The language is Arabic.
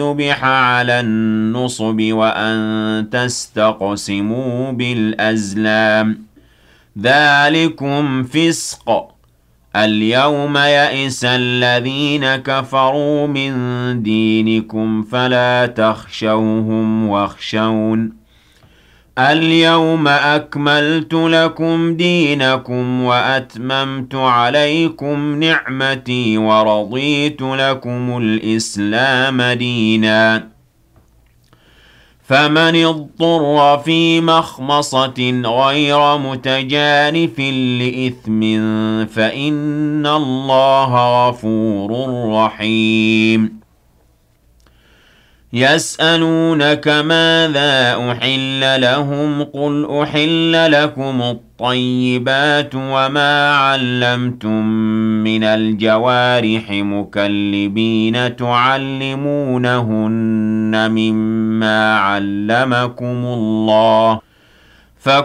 يُبِحَ عَلَى النُّصُبِ وَأَن تَسْتَقْسِمُوا بِالْأَزْلَامِ ذَلِكُمْ فِسْقٌ ۗ الْيَوْمَ يَئِسَ الَّذِينَ كَفَرُوا مِن دِينِكُمْ فَلَا تَخْشَوْهُمْ وَاخْشَوْنِ ۚ الْيَوْمَ أَكْمَلْتُ لَكُمْ دِينَكُمْ وَأَتْمَمْتُ عَلَيْكُمْ نِعْمَتِي وَرَضِيتُ لَكُمُ الْإِسْلَامَ دِينًا ۚ فَمَنِ اضْطُرَّ فِي مَخْمَصَةٍ غَيْرَ مُتَجَانِفٍ لِّإِثْمٍ فَإِنَّ اللَّهَ غَفُورٌ رَّحِيمٌ يَسْأَلُونَكَ مَاذَا أُحِلَّ لَهُمْ ۖ قُلْ أُحِلَّ لَكُمُ الطَّيِّبَاتُ وَمَا عَلَّمْتُم مِّنَ الْجَوَارِحِ مُكَلِّبِينَ تُعَلِّمُونَهُنَّ مِمَّا عَلَّمَكُمُ اللَّهُ ۖ